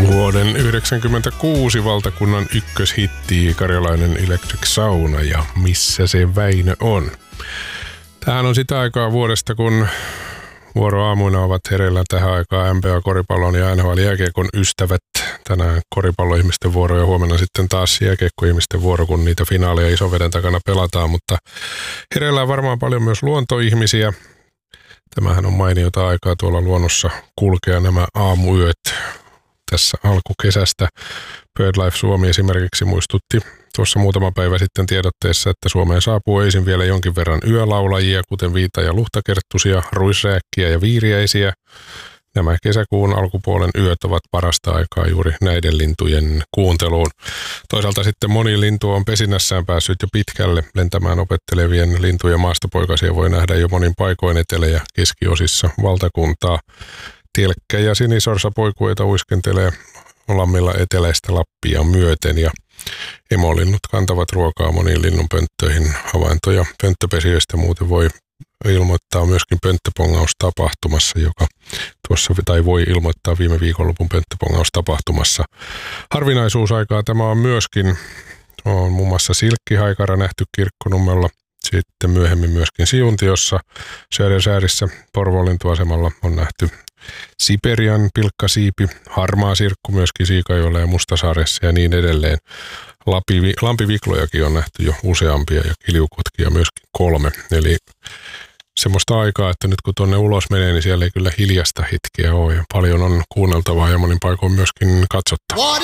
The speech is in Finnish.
Vuoden 1996 valtakunnan ykköshitti Karjalainen Electric Sauna ja Missä se Väinö on. Tämähän on sitä aikaa vuodesta, kun vuoroaamuina ovat hereillä tähän aikaan NBA-koripallon ja NHL-jääkiekon ystävät. Tänään koripalloihmisten vuoro ja huomenna sitten taas jääkiekkoihmisten vuoro, kun niitä finaaleja isoveden takana pelataan. Mutta hereillä on varmaan paljon myös luontoihmisiä. Tämähän on mainiota aikaa tuolla luonnossa kulkea nämä aamuyöt. Tässä alkukesästä BirdLife Suomi esimerkiksi muistutti tuossa muutama päivä sitten tiedotteessa, että Suomeen saapuu ensin vielä jonkin verran yölaulajia, kuten viita- ja luhtakerttusia, ruisrääkkiä ja viiriäisiä. Nämä kesäkuun alkupuolen yöt ovat parasta aikaa juuri näiden lintujen kuunteluun. Toisaalta sitten moni lintu on pesinnässään päässyt jo pitkälle. Lentämään opettelevien lintujen maastopoikasia voi nähdä jo monin paikoin etelä- ja keskiosissa valtakuntaa. Tilkkä ja sinisorsapoikueita uiskentelee lammilla eteläistä Lappia myöten ja emolinnut kantavat ruokaa moniin linnunpönttöihin. Havaintoja pönttöpesijöistä muuten voi ilmoittaa myöskin pönttöpongaustapahtumassa, joka tuossa, tai voi ilmoittaa viime viikonlopun pönttöpongaustapahtumassa. Harvinaisuusaikaa tämä on myöskin, on muun muassa silkkihaikara nähty Kirkkonummella, sitten myöhemmin myöskin Siuntiossa, Södersärissä, Porvoolintuasemalla on nähty Siperian pilkkasiipi, harmaa sirkku myöskin Siikajoella ja Mustasaaressa ja niin edelleen. Lampiviklojakin on nähty jo useampia ja kiljukotkia myöskin 3. Eli semmoista aikaa, että nyt kun tuonne ulos menee, niin siellä ei kyllä hiljasta hetkeä ole ja paljon on kuunneltavaa ja monin paikoin myöskin katsottavaa.